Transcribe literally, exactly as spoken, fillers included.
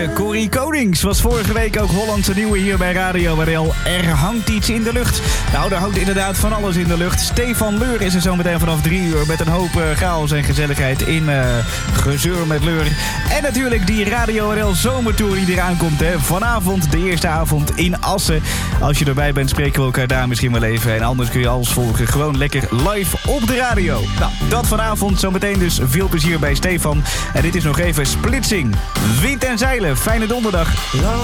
deze Corrie Konings was vorige week ook Hollandse nieuwe hier bij Radio R L. Er hangt iets in de lucht. Nou, er hangt inderdaad van alles in de lucht. Stefan Leur is er zo meteen vanaf drie uur met een hoop uh, chaos en gezelligheid in uh, Gezeur met Leur. En natuurlijk die Radio R L zomertour die eraan komt. Hè. Vanavond de eerste avond in Assen. Als je erbij bent, spreken we elkaar daar misschien wel even. En anders kun je alles volgen. Gewoon lekker live op de radio. Nou, dat vanavond. Zometeen dus veel plezier bij Stefan. En dit is nog even Splitsing. Wind en zeilen. Fijne donderdag.